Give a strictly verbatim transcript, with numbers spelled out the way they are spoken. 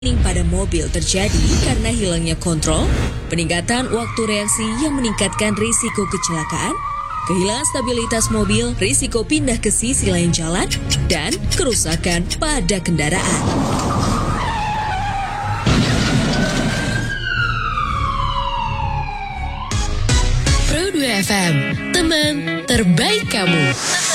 pada mobil terjadi karena hilangnya kontrol, peningkatan waktu reaksi yang meningkatkan risiko kecelakaan, kehilangan stabilitas mobil, risiko pindah ke sisi lain jalan, dan kerusakan pada kendaraan. Pro dua F M, teman terbaik kamu.